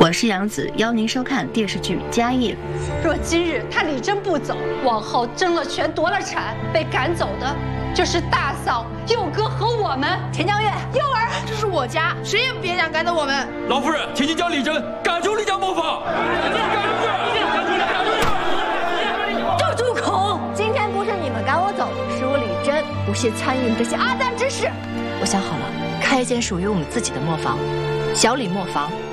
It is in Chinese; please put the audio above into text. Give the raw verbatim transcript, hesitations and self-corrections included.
我是杨紫，邀您收看电视剧《家业》。 若今日他李真不走，往后争了权夺了产，被赶走的就是大嫂、佑哥和我们田江月、佑儿。 这是我家，谁也别想赶走我们。 老夫人，请您将李真赶出李家磨坊。 赵主孔，今天不是你们赶我走，是我李真不屑参与这些阿蛋之事。 我想好了，开一间属于我们自己的磨坊，小李磨坊。